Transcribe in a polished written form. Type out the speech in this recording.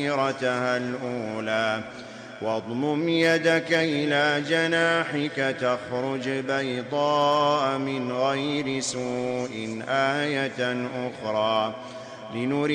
سيرتها الأولى واضمم يدك إلى جناحك تخرج بيضاء من غير سوء آية أخرى